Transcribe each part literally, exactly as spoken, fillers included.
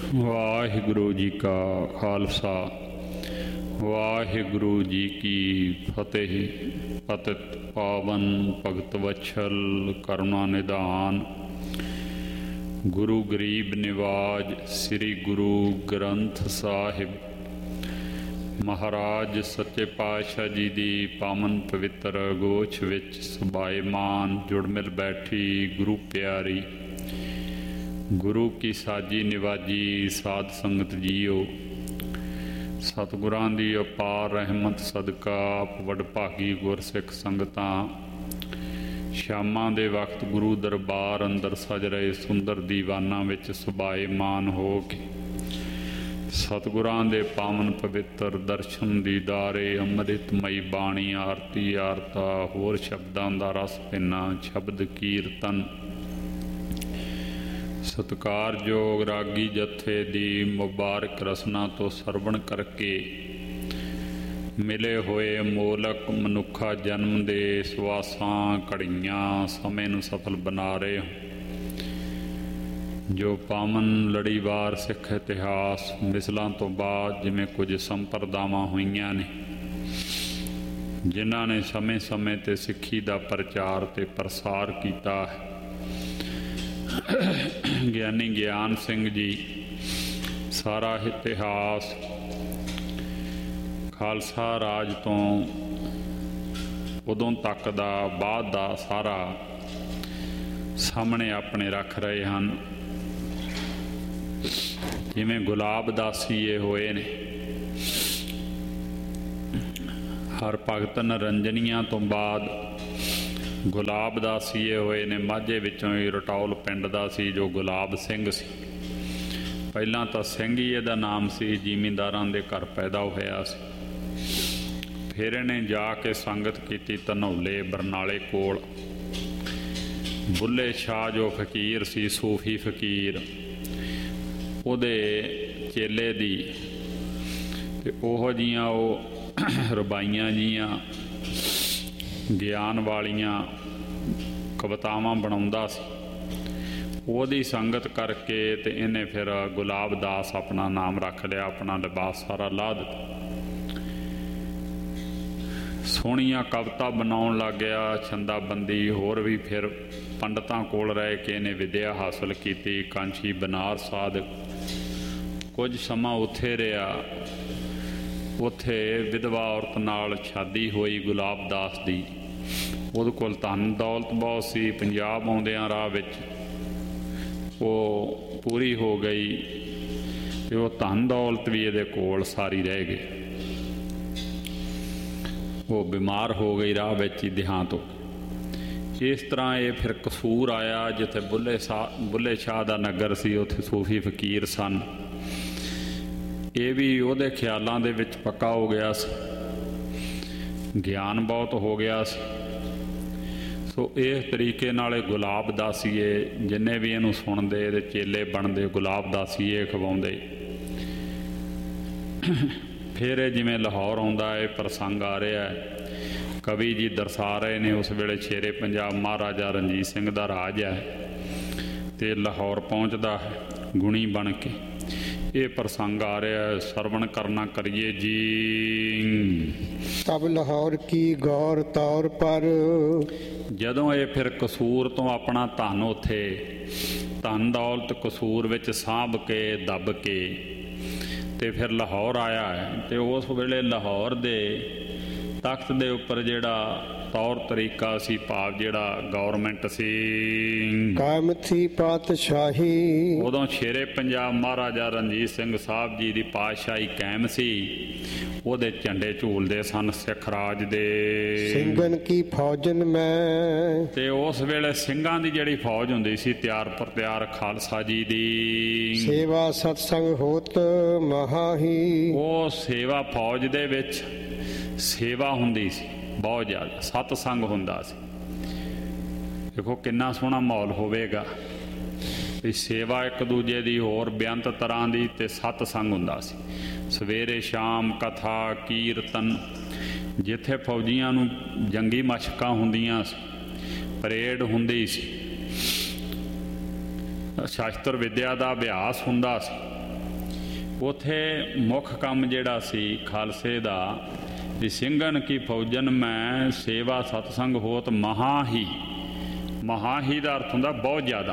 ਵਾਹਿਗੁਰੂ ਜੀ ਕਾ ਖਾਲਸਾ ਵਾਹਿਗੁਰੂ ਜੀ ਕੀ ਫਤਿਹ। ਪਤਿਤ ਪਾਵਨ ਭਗਤ ਵਛਲ ਕਰੁਣਾ ਨਿਧਾਨ ਗੁਰੂ ਗਰੀਬ ਨਿਵਾਜ ਸ੍ਰੀ ਗੁਰੂ ਗ੍ਰੰਥ ਸਾਹਿਬ ਮਹਾਰਾਜ ਸੱਚੇ ਪਾਤਸ਼ਾਹ ਜੀ ਦੀ ਪਾਵਨ ਪਵਿੱਤਰ ਗੋਛ ਵਿੱਚ ਸਬਾਇਮਾਨ ਜੁੜ ਮਿਲ ਬੈਠੀ ਗੁਰੂ ਪਿਆਰੀ ਗੁਰੂ ਕੀ ਸਾਜੀ ਨਿਵਾਜੀ ਸਾਧ ਸੰਗਤ ਜੀਓ, ਸਤਿਗੁਰਾਂ ਦੀ ਅਪਾਰ ਰਹਿਮਤ ਸਦਕਾ ਆਪ ਵਡਭਾਗੀ ਗੁਰਸਿੱਖ ਸੰਗਤਾਂ ਸ਼ਾਮਾਂ ਦੇ ਵਕਤ ਗੁਰੂ ਦਰਬਾਰ ਅੰਦਰ ਸਜ ਰਹੇ ਸੁੰਦਰ ਦੀਵਾਨਾਂ ਵਿੱਚ ਸਬਾਇਮਾਨ ਹੋ ਕੇ ਸਤਿਗੁਰਾਂ ਦੇ ਪਾਵਨ ਪਵਿੱਤਰ ਦਰਸ਼ਨ ਦੀਦਾਰੇ ਅੰਮ੍ਰਿਤਮਈ ਬਾਣੀ ਆਰਤੀ ਆਰਤਾ ਹੋਰ ਸ਼ਬਦਾਂ ਦਾ ਰਸ ਪਿੰਨਾ ਸ਼ਬਦ ਕੀਰਤਨ ਸਤਿਕਾਰਯੋਗ ਰਾਗੀ ਜਥੇ ਦੀ ਮੁਬਾਰਕ ਰਸਨਾ ਤੋਂ ਸਰਵਣ ਕਰਕੇ ਮਿਲੇ ਹੋਏ ਅਮੋਲਕ ਮਨੁੱਖਾ ਜਨਮ ਦੇ ਸਵਾਸਾਂ ਘੜੀਆਂ ਸਮੇਂ ਨੂੰ ਸਫਲ ਬਣਾ ਰਹੇ ਹੋ। ਜੋ ਪਾਵਨ ਲੜੀਵਾਰ ਸਿੱਖ ਇਤਿਹਾਸ ਮਿਸਲਾਂ ਤੋਂ ਬਾਅਦ ਜਿਵੇਂ ਕੁਝ ਸੰਪਰਦਾਵਾਂ ਹੋਈਆਂ ਨੇ ਜਿਨ੍ਹਾਂ ਨੇ ਸਮੇਂ ਸਮੇਂ 'ਤੇ ਸਿੱਖੀ ਦਾ ਪ੍ਰਚਾਰ ਅਤੇ ਪ੍ਰਸਾਰ ਕੀਤਾ ਹੈ। ਗਿਆਨੀ ਗਿਆਨ ਸਿੰਘ ਜੀ ਸਾਰਾ ਇਤਿਹਾਸ ਖਾਲਸਾ ਰਾਜ ਤੋਂ ਉਦੋਂ ਤੱਕ ਦਾ ਬਾਅਦ ਦਾ ਸਾਰਾ ਸਾਹਮਣੇ ਆਪਣੇ ਰੱਖ ਰਹੇ ਹਨ। ਜਿਵੇਂ ਗੁਲਾਬ ਦਾਸੀਏ ਹੋਏ ਨੇ, ਹਰ ਭਗਤ ਨਰੰਜਨੀਆਂ ਤੋਂ ਬਾਅਦ ਗੁਲਾਬ ਦਾਸੀਏ ਹੋਏ ਨੇ। ਮਾਝੇ ਵਿੱਚੋਂ ਹੀ ਰਟੌਲ ਪਿੰਡ ਦਾ ਸੀ ਜੋ ਗੁਲਾਬ ਸਿੰਘ ਸੀ। ਪਹਿਲਾਂ ਤਾਂ ਸਿੰਘ ਹੀ ਇਹਦਾ ਨਾਮ ਸੀ, ਜ਼ਿਮੀਂਦਾਰਾਂ ਦੇ ਘਰ ਪੈਦਾ ਹੋਇਆ ਸੀ। ਫਿਰ ਇਹਨੇ ਜਾ ਕੇ ਸੰਗਤ ਕੀਤੀ ਧਨੌਲੇ ਬਰਨਾਲੇ ਕੋਲ। ਬੁੱਲੇ ਸ਼ਾਹ ਜੋ ਫਕੀਰ ਸੀ, ਸੂਫੀ ਫਕੀਰ, ਉਹਦੇ ਚੇਲੇ ਦੀ ਅਤੇ ਉਹੋ ਜਿਹੀਆਂ ਉਹ ਰਬਾਈਆਂ ਜੀਆਂ ਗਿਆਨ ਵਾਲੀਆਂ ਕਵਿਤਾਵਾਂ ਬਣਾਉਂਦਾ ਸੀ। ਉਹਦੀ ਸੰਗਤ ਕਰਕੇ ਤੇ ਇਹਨੇ ਫਿਰ ਗੁਲਾਬ ਦਾਸ ਆਪਣਾ ਨਾਮ ਰੱਖ ਲਿਆ, ਆਪਣਾ ਲਿਬਾਸ ਸਾਰਾ ਲਾਹ ਦਿੱਤਾ। ਸੋਹਣੀਆਂ ਕਵਿਤਾ ਬਣਾਉਣ ਲੱਗ ਗਿਆ, ਛੰਦਾਬੰਦੀ ਹੋਰ ਵੀ। ਫਿਰ ਪੰਡਤਾਂ ਕੋਲ ਰਹਿ ਕੇ ਇਹਨੇ ਵਿੱਦਿਆ ਹਾਸਲ ਕੀਤੀ, ਕਾਂਚੀ ਬਨਾਰਸ ਆਦਿ। ਕੁਝ ਸਮਾਂ ਉੱਥੇ ਰਿਹਾ। ਉੱਥੇ ਵਿਧਵਾ ਔਰਤ ਨਾਲ ਸ਼ਾਦੀ ਹੋਈ ਗੁਲਾਬ ਦਾਸ ਦੀ। ਉਹਦੇ ਕੋਲ ਧਨ ਦੌਲਤ ਬਹੁਤ ਸੀ। ਪੰਜਾਬ ਆਉਂਦਿਆਂ ਰਾਹ ਵਿੱਚ ਉਹ ਪੂਰੀ ਹੋ ਗਈ ਅਤੇ ਉਹ ਧਨ ਦੌਲਤ ਵੀ ਇਹਦੇ ਕੋਲ ਸਾਰੀ ਰਹਿ ਗਈ। ਉਹ ਬਿਮਾਰ ਹੋ ਗਈ, ਰਾਹ ਵਿੱਚ ਹੀ ਦੇਹਾਂਤ ਹੋ ਗਈ। ਇਸ ਤਰ੍ਹਾਂ ਇਹ ਫਿਰ ਕਸੂਰ ਆਇਆ ਜਿੱਥੇ ਬੁੱਲੇ ਸ਼ਾਹ ਬੁੱਲੇ ਸ਼ਾਹ ਦਾ ਨਗਰ ਸੀ, ਉੱਥੇ ਸੂਫੀ ਫਕੀਰ ਸਨ। ਇਹ ਵੀ ਉਹਦੇ ਖਿਆਲਾਂ ਦੇ ਵਿੱਚ ਪੱਕਾ ਹੋ ਗਿਆ ਸੀ, ਗਿਆਨ ਬਹੁਤ ਹੋ ਗਿਆ ਸੀ। ਸੋ ਇਸ ਤਰੀਕੇ ਨਾਲ ਗੁਲਾਬ ਦਾਸੀਏ ਜਿੰਨੇ ਵੀ ਇਹਨੂੰ ਸੁਣਦੇ ਇਹਦੇ ਚੇਲੇ ਬਣਦੇ, ਗੁਲਾਬ ਦਾਸੀਏ ਖਵਾਉਂਦੇ। ਫਿਰ ਇਹ ਜਿਵੇਂ ਲਾਹੌਰ ਆਉਂਦਾ, ਇਹ ਪ੍ਰਸੰਗ ਆ ਰਿਹਾ ਕਵੀ ਜੀ ਦਰਸਾ ਰਹੇ ਨੇ। ਉਸ ਵੇਲੇ ਸ਼ੇਰੇ ਪੰਜਾਬ ਮਹਾਰਾਜਾ ਰਣਜੀਤ ਸਿੰਘ ਦਾ ਰਾਜ ਹੈ ਅਤੇ ਲਾਹੌਰ ਪਹੁੰਚਦਾ ਹੈ ਗੁਣੀ ਬਣ ਕੇ। ਇਹ ਪ੍ਰਸੰਗ ਆ ਰਿਹਾ, ਸਰਵਣ ਕਰਨਾ ਕਰੀਏ ਜੀ। ਤਬ ਲਾਹੌਰ ਕੀ ਗੌਰ ਤੌਰ ਪਰ। ਜਦੋਂ ਇਹ ਫਿਰ ਕਸੂਰ ਤੋਂ ਆਪਣਾ ਧਨ ਉੱਥੇ ਧਨ ਦੌਲਤ ਕਸੂਰ ਵਿੱਚ ਸਾਂਭ ਕੇ ਦੱਬ ਕੇ ਅਤੇ ਫਿਰ ਲਾਹੌਰ ਆਇਆ ਹੈ। ਅਤੇ ਉਸ ਵੇਲੇ ਲਾਹੌਰ ਦੇ ਤਖਤ ਦੇ ਉੱਪਰ ਜਿਹੜਾ ਤੌਰ ਤਰੀਕਾ ਸੀ, ਭਾਵ ਜਿਹੜਾ ਗੌਰਮੈਂਟ ਸੀ, ਕਾਇਮ ਥੀ ਪਾਤਸ਼ਾਹੀ। ਉਦੋਂ ਸ਼ੇਰੇ ਪੰਜਾਬ ਮਹਾਰਾਜਾ ਰਣਜੀਤ ਸਿੰਘ ਸਾਹਿਬ ਜੀ ਦੀ ਪਾਤਸ਼ਾਹੀ ਕਾਇਮ ਸੀ। ਉਹਦੇ ਝੰਡੇ ਝੂਲਦੇ ਸਨ ਸਿੱਖ ਰਾਜ ਦੇ। ਸਿੰਘਨ ਕੀ ਫੌਜਨ ਮੈਂ। ਤੇ ਉਸ ਵੇਲੇ ਸਿੰਘਾਂ ਦੀ ਜਿਹੜੀ ਫੌਜ ਹੁੰਦੀ ਸੀ ਤਿਆਰ ਪਰ ਤਿਆਰ ਖਾਲਸਾ ਜੀ ਦੀ। ਸੇਵਾ ਸਤਸੰਗ ਹੋਤ ਮਹਾਹੀ। ਉਹ ਸੇਵਾ ਫੌਜ ਦੇ ਵਿੱਚ ਸੇਵਾ ਹੁੰਦੀ ਸੀ ਬਹੁਤ ਜ਼ਿਆਦਾ, ਸਤਸੰਗ ਹੁੰਦਾ ਸੀ। ਦੇਖੋ ਕਿੰਨਾ ਸੋਹਣਾ ਮਾਹੌਲ ਹੋਵੇਗਾ ਵੀ ਸੇਵਾ ਇੱਕ ਦੂਜੇ ਦੀ ਹੋਰ ਬੇਅੰਤ ਤਰ੍ਹਾਂ ਦੀ, ਅਤੇ ਸਤਸੰਗ ਹੁੰਦਾ ਸੀ। ਸਵੇਰੇ ਸ਼ਾਮ ਕਥਾ ਕੀਰਤਨ। ਜਿੱਥੇ ਫੌਜੀਆਂ ਨੂੰ ਜੰਗੀ ਮਸ਼ਕਾਂ ਹੁੰਦੀਆਂ ਸੀ, ਪਰੇਡ ਹੁੰਦੀ ਸੀ, ਸ਼ਾਸਤਰ ਵਿੱਦਿਆ ਦਾ ਅਭਿਆਸ ਹੁੰਦਾ ਸੀ, ਉੱਥੇ ਮੁੱਖ ਕੰਮ ਜਿਹੜਾ ਸੀ ਖਾਲਸੇ ਦਾ ਵੀ ਸਿੰਘਨ ਕੀ ਫੌਜਨ ਮੈਂ ਸੇਵਾ ਸਤਸੰਗ ਹੋਤ ਮਹਾ ਹੀ। ਮਹਾ ਹੀ ਦਾ ਅਰਥ ਹੁੰਦਾ ਬਹੁਤ ਜ਼ਿਆਦਾ।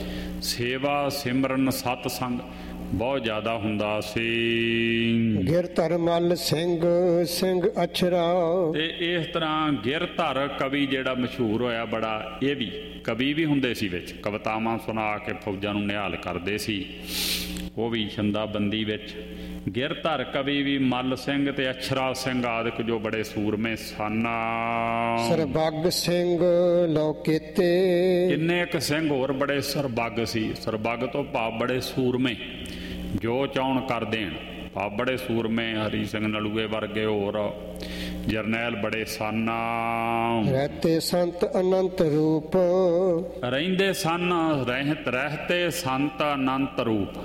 ਸੇਵਾ ਸਿਮਰਨ ਸਤਸੰਗ ਬਹੁਤ ਜ਼ਿਆਦਾ ਹੁੰਦਾ ਸੀ। ਗਿਰ ਧਰ ਮੱਲ ਸਿੰਘ ਸਿੰਘ ਅਛਰਾ। ਤੇ ਇਸ ਤਰ੍ਹਾਂ ਗਿਰ ਧਰ ਕਵੀ ਜਿਹੜਾ ਮਸ਼ਹੂਰ ਹੋਇਆ ਬੜਾ, ਇਹ ਵੀ ਕਵੀ ਵੀ ਹੁੰਦੇ ਸੀ ਵਿੱਚ, ਕਵਿਤਾਵਾਂ ਸੁਣਾ ਕੇ ਫੌਜਾਂ ਨੂੰ ਨਿਹਾਲ ਕਰਦੇ ਸੀ, ਉਹ ਵੀ ਛੰਦਾਬੰਦੀ ਵਿੱਚ। ਗਿਰ ਧਰ ਕਵੀ ਵੀ ਮੱਲ ਸਿੰਘ ਤੇ ਅਛਰਾ ਸਿੰਘ ਆਦਿਕ ਜੋ ਬੜੇ ਸੂਰਮੇ ਸਨ। ਸਰਬੱਗ ਸਿੰਘ ਲੋਕੇਤੇ। ਕਿੰਨੇ ਇੱਕ ਸਿੰਘ ਹੋਰ ਬੜੇ ਸਰਬੱਗ ਸੀ। ਸਰਬੱਗ ਤੋਂ ਭਾਵ ਬੜੇ ਸੂਰਮੇ, ਜੋ ਚਾਹੁਣ ਕਰ ਦੇਣ, ਭਾਵ ਬੜੇ ਸੂਰਮੇ। ਹਰੀ ਸਿੰਘ ਨਲੂਏ ਵਰਗੇ ਹੋਰ ਜਰਨੈਲ ਬੜੇ ਸਨ। ਰਹਤੇ ਸੰਤ ਅਨੰਤ ਰੂਪ। ਰਹਿੰਦੇ ਸਨ ਰਹਿਤ ਰਹਿਤੇ ਸੰਤ ਅਨੰਤ ਰੂਪ।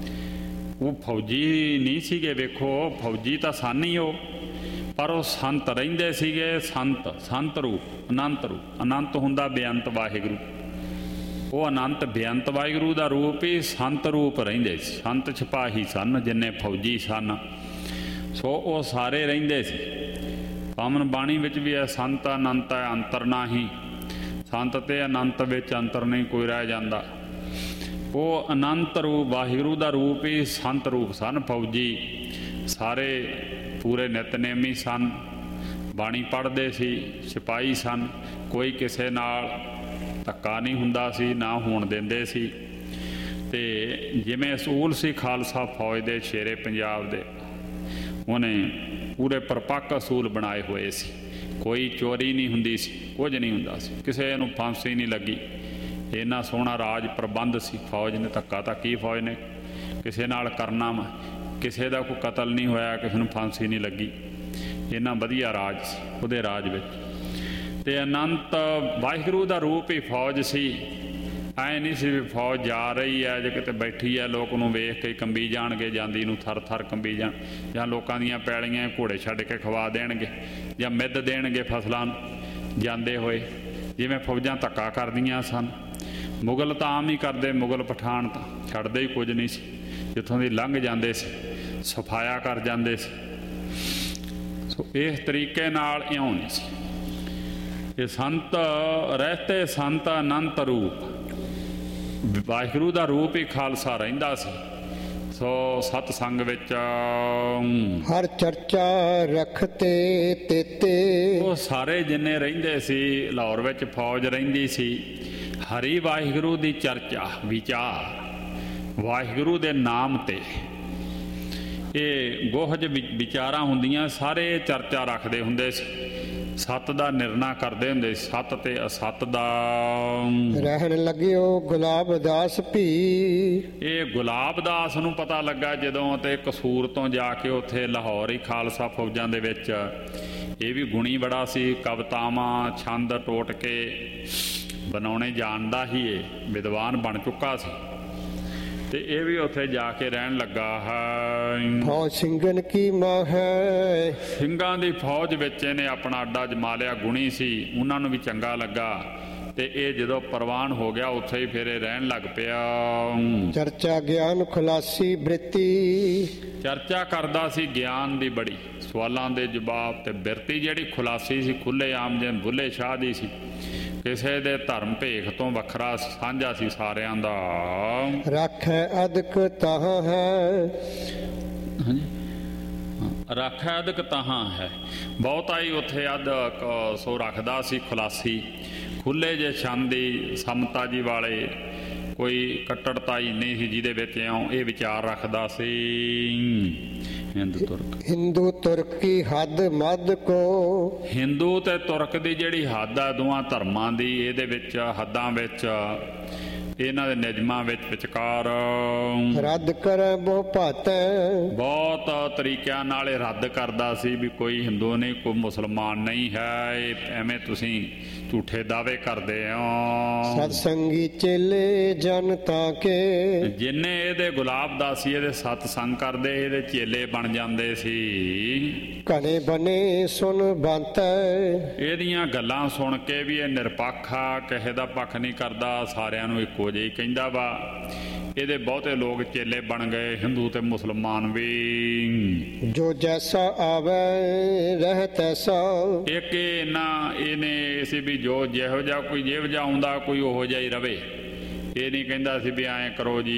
ਉਹ ਫੌਜੀ ਨਹੀਂ ਸੀਗੇ, ਵੇਖੋ ਫੌਜੀ ਤਾਂ ਸਨ ਹੀ ਉਹ, ਪਰ ਉਹ ਸੰਤ ਰਹਿੰਦੇ ਸੀਗੇ। ਸੰਤ ਸੰਤ ਰੂਪ, ਅਨੰਤ ਰੂਪ। ਅਨੰਤ ਹੁੰਦਾ ਬੇਅੰਤ ਵਾਹਿਗੁਰੂ, ਉਹ ਅਨੰਤ ਬੇਅੰਤ ਵਾਹਿਗੁਰੂ ਦਾ ਰੂਪ ਹੀ ਸੰਤ ਰੂਪ ਰਹਿੰਦੇ ਸੀ। ਸੰਤ ਸਿਪਾਹੀ ਸਨ ਜਿੰਨੇ ਫੌਜੀ ਸਨ, ਸੋ ਉਹ ਸਾਰੇ ਰਹਿੰਦੇ ਸੀ। ਪਾਵਨ ਬਾਣੀ ਵਿੱਚ ਵੀ ਹੈ ਸੰਤ ਅਨੰਤ ਹੈ ਅੰਤਰ ਨਾਹੀ। ਸੰਤ ਤੇ ਅਨੰਤ ਵਿੱਚ ਅੰਤਰ ਨਹੀਂ ਕੋਈ ਰਹਿ ਜਾਂਦਾ। ਉਹ ਅਨੰਤ ਰੂਪ ਵਾਹਿਗੁਰੂ ਦਾ ਰੂਪ ਹੀ ਸੰਤ ਰੂਪ ਸਨ ਫੌਜੀ। ਸਾਰੇ ਪੂਰੇ ਨਿਤਨੇਮੀ ਸਨ, ਬਾਣੀ ਪੜ੍ਹਦੇ ਸੀ, ਸਿਪਾਹੀ ਸਨ। ਕੋਈ ਕਿਸੇ ਨਾਲ ਧੱਕਾ ਨਹੀਂ ਹੁੰਦਾ ਸੀ, ਨਾ ਹੋਣ ਦਿੰਦੇ ਸੀ। ਤੇ ਜਿਵੇਂ ਅਸੂਲ ਸੀ ਖਾਲਸਾ ਫੌਜ ਦੇ, ਸ਼ੇਰੇ ਪੰਜਾਬ ਦੇ, ਉਹਨੇ ਪੂਰੇ ਪਰਪੱਕ ਅਸੂਲ ਬਣਾਏ ਹੋਏ ਸੀ। ਕੋਈ ਚੋਰੀ ਨਹੀਂ ਹੁੰਦੀ ਸੀ, ਕੁਝ ਨਹੀਂ ਹੁੰਦਾ ਸੀ, ਕਿਸੇ ਨੂੰ ਫਾਂਸੀ ਨਹੀਂ ਲੱਗੀ। ਇੰਨਾ ਸੋਹਣਾ ਰਾਜ ਪ੍ਰਬੰਧ ਸੀ ਫੌਜ ਨੇ। ਧੱਕਾ ਤਾਂ ਕੀ ਫੌਜ ਨੇ ਕਿਸੇ ਨਾਲ ਕਰਨਾ ਵਾ, ਕਿਸੇ ਦਾ ਕੋਈ ਕਤਲ ਨਹੀਂ ਹੋਇਆ, ਕਿਸੇ ਨੂੰ ਫਾਂਸੀ ਨਹੀਂ ਲੱਗੀ। ਇੰਨਾ ਵਧੀਆ ਰਾਜ ਸੀ ਉਹਦੇ ਰਾਜ ਵਿੱਚ। ਤੇ ਅਨੰਤ ਵਾਹਿਗੁਰੂ ਦਾ ਰੂਪ ਹੀ ਫੌਜ ਸੀ। ਐ ਨਹੀਂ ਸੀ ਵੀ ਫੌਜ ਜਾ ਰਹੀ ਹੈ ਜੇ ਕਿਤੇ ਬੈਠੀ ਹੈ ਲੋਕ ਨੂੰ ਵੇਖ ਕੇ ਕੰਬੀ ਜਾਣਗੇ, ਜਾਂਦੀ ਨੂੰ ਥਰ ਥਰ ਕੰਬੀ ਜਾਣ, ਜਾਂ ਲੋਕਾਂ ਦੀਆਂ ਪੈਲੀਆਂ ਘੋੜੇ ਛੱਡ ਕੇ ਖਵਾ ਦੇਣਗੇ, ਜਾਂ ਮਿੱਧ ਦੇਣਗੇ ਫਸਲਾਂ ਨੂੰ ਜਾਂਦੇ ਹੋਏ, ਜਿਵੇਂ ਫੌਜਾਂ ਧੱਕਾ ਕਰਦੀਆਂ ਸਨ। ਮੁਗਲ ਤਾਂ ਆਮ ਹੀ ਕਰਦੇ, ਮੁਗਲ ਪਠਾਨ ਤਾਂ ਛੱਡਦੇ ਹੀ ਕੁਝ ਨਹੀਂ ਸੀ। ਜਿੱਥੋਂ ਦੀ ਲੰਘ ਜਾਂਦੇ ਸੀ ਸਫਾਇਆ ਕਰ ਜਾਂਦੇ ਸੀ। ਸੋ ਇਸ ਤਰੀਕੇ ਨਾਲ ਇਉਂ ਨਹੀਂ ਸੀ। ਇਹ ਸੰਤ ਰਹਿਤੇ ਸੰਤ ਅਨੰਤ ਰੂਪ, ਵਾਹਿਗੁਰੂ ਦਾ ਰੂਪ ਹੀ ਖਾਲਸਾ ਰਹਿੰਦਾ ਸੀ। ਸੋ ਸਤਸੰਗ ਵਿੱਚ ਹਰ ਚਰਚਾ ਰਖਤੇ ਤੇਤੇ। ਉਹ ਸਾਰੇ ਜਿੰਨੇ ਰਹਿੰਦੇ ਸੀ, ਲਾਹੌਰ ਵਿੱਚ ਫੌਜ ਰਹਿੰਦੀ ਸੀ, ਹਰੀ ਵਾਹਿਗੁਰੂ ਦੀ ਚਰਚਾ ਵਿਚਾਰ, ਵਾਹਿਗੁਰੂ ਦੇ ਨਾਮ ਤੇ ਇਹ ਗੋਹਜ ਵਿਚਾਰਾਂ ਹੁੰਦੀਆਂ, ਸਾਰੇ ਚਰਚਾ ਰੱਖਦੇ ਹੁੰਦੇ ਸੀ। ਸੱਤ ਦਾ ਨਿਰਣਾ ਕਰਦੇ ਹੁੰਦੇ ਸੀ, ਸੱਤ ਤੇ ਅਸੱਤ ਦਾ। ਰਹਿਣ ਲੱਗਿਓ ਗੁਲਾਬ ਦਾਸ ਭੀ। ਇਹ ਗੁਲਾਬ ਦਾਸ ਨੂੰ ਪਤਾ ਲੱਗਾ ਜਦੋਂ, ਤੇ ਕਸੂਰ ਤੋਂ ਜਾ ਕੇ ਉੱਥੇ ਲਾਹੌਰ ਹੀ ਖਾਲਸਾ ਫੌਜਾਂ ਦੇ ਵਿੱਚ। ਇਹ ਵੀ ਗੁਣੀ ਬੜਾ ਸੀ, ਕਵਿਤਾਵਾਂ ਛੰਦ ਟੋਟ ਕੇ ਬਣਾਉਣੇ ਜਾਣਦਾ ਹੀ, ਇਹ ਵਿਦਵਾਨ ਬਣ ਚੁੱਕਾ ਸੀ। ਤੇ ਇਹ ਵੀ ਉੱਥੇ ਜਾ ਕੇ ਰਹਿਣ ਲੱਗਾ ਹੈ। ਫੌਜ ਸਿੰਘਨ ਕੀ ਮਾਂ ਹੈ। ਸਿੰਘਾਂ ਦੀ ਫੌਜ ਵਿੱਚ ਇਹਨੇ ਆਪਣਾ ਅੱਡਾ ਜਮਾ ਲਿਆ। ਗੁਣੀ ਸੀ, ਉਹਨਾਂ ਨੂੰ ਵੀ ਚੰਗਾ ਲੱਗਾ। ਤੇ ਇਹ ਜਦੋਂ ਪ੍ਰਵਾਨ ਹੋ ਗਿਆ ਉੱਥੇ ਹੀ ਫਿਰ ਇਹ ਰਹਿਣ ਲੱਗ ਪਿਆ। ਚਰਚਾ ਗਿਆਨ ਖੁਲਾਸੀ ਬ੍ਰਿਤੀ। ਚਰਚਾ ਕਰਦਾ ਸੀ ਗਿਆਨ ਦੀ ਬੜੀ, ਸਵਾਲਾਂ ਦੇ ਜਵਾਬ, ਤੇ ਬਿਰਤੀ ਜਿਹੜੀ ਖੁਲਾਸੀ ਸੀ, ਖੁੱਲੇ ਆਮ ਜਿਵੇਂ ਬੁੱਲੇ ਸ਼ਾਹ ਦੀ ਸੀ। ਕਿਸੇ ਦੇ ਧਰਮ ਭੇਖ ਤੋਂ ਵੱਖਰਾ ਸਾਂਝਾ ਸੀ ਸਾਰਿਆਂ ਦਾ। ਰੱਖੈ ਅਦਕ ਤਾਹਾਂ ਹੈ। ਹਾਂਜੀ, ਰੱਖੈ ਅਦਕ ਤਾਹਾਂ ਹੈ। ਬਹੁਤਾ ਹੀ ਉੱਥੇ ਅਦਕ ਸੋ ਰੱਖਦਾ ਸੀ ਖੁਲਾਸੀ। ਖੁੱਲੇ ਜੇ ਛੰਦੀ ਸਮਤਾ ਜੀ ਵਾਲੇ, ਕੋਈ ਕੱਟੜਤਾ ਹੀ ਨਹੀਂ ਸੀ ਜਿਹਦੇ ਵਿੱਚ ਇਉਂ ਇਹ ਵਿਚਾਰ ਰੱਖਦਾ ਸੀ। ਹਿੰਦੂ ਤੁਰਕ ਹਿੰਦੂ ਤੁਰਕ ਕੀ ਹੱਦ ਮੱਧ ਕੋ। ਹਿੰਦੂ ਤੇ ਤੁਰਕ ਦੀ ਜਿਹੜੀ ਹੱਦ ਆ ਦੋਵਾਂ ਧਰਮਾਂ ਦੀ, ਇਹਦੇ ਵਿੱਚ ਹੱਦਾਂ ਵਿੱਚ, ਇਹਨਾਂ ਦੇ ਨਿਯਮਾਂ ਵਿੱਚ ਵਿਚਕਾਰ ਰੱਦ ਕਰੈ ਬਹੁ ਭਾਤੈ। ਬਹੁਤ ਤਰੀਕਿਆਂ ਨਾਲ ਇਹ ਰੱਦ ਕਰਦਾ ਸੀ ਵੀ ਕੋਈ ਹਿੰਦੂ ਨਹੀਂ, ਕੋਈ ਮੁਸਲਮਾਨ ਨਹੀਂ ਹੈ। ਇਹ ਐਵੇਂ ਤੁਸੀਂ ਝੂਠੇ ਦਾਅਵੇ ਕਰਦੇ ਹੋ। ਸਤ ਸੰਗੀ ਚੇਲੇ ਜਨ ਤਾਂ ਕੇ ਜਿੰਨੇ ਇਹਦੇ ਗੁਲਾਬ ਦਾਸੀ ਇਹਦੇ ਸਤਸੰਗ ਕਰਦੇ ਇਹਦੇ ਚੇਲੇ ਬਣ ਜਾਂਦੇ ਸੀ। ਘਣੇ ਬਨੇ ਸੁਣ ਬੰਤੈ ਇਹਦੀਆਂ ਗੱਲਾਂ ਸੁਣ ਕੇ ਵੀ ਇਹ ਨਿਰਪੱਖ ਆ, ਕਿਸੇ ਦਾ ਪੱਖ ਨਹੀਂ ਕਰਦਾ, ਸਾਰਿਆਂ ਨੂੰ ਇੱਕੋ ਜਿਹੀ ਕਹਿੰਦਾ ਵਾ। ਇਹਦੇ ਬਹੁਤੇ ਲੋਕ ਚੇਲੇ ਬਣ ਗਏ, ਹਿੰਦੂ ਤੇ ਮੁਸਲਮਾਨ ਵੀ। ਜੋ ਜੈਸਾ ਆਵੇ ਰਹਿ ਤੈਸਾ ਇੱਕ ਨਾ ਇਹਨੇ ਸੀ ਵੀ ਜੋ ਜਿਹੋ ਜਿਹਾ ਕੋਈ ਜਿਹੋ ਜਿਹਾ ਆਉਂਦਾ ਕੋਈ ਉਹੋ ਜਿਹਾ ਹੀ ਰਵੇ। ਇਹ ਨਹੀਂ ਕਹਿੰਦਾ ਸੀ ਵੀ ਐਂ ਕਰੋ ਜੀ